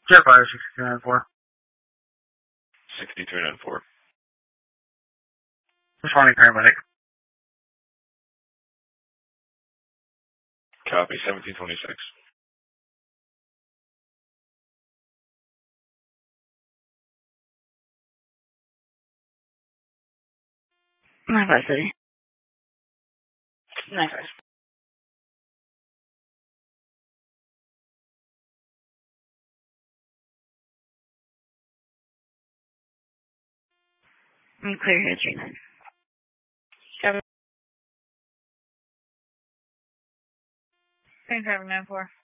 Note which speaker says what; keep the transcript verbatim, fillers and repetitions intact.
Speaker 1: Jet Fire sixty-two ninety-four.
Speaker 2: sixty-two ninety-four.
Speaker 1: Responding paramedic.
Speaker 2: Copy, seventeen twenty-six.
Speaker 3: nine five City. nine five. I'm clear here, three nine.
Speaker 4: Seven. Same seven nine four.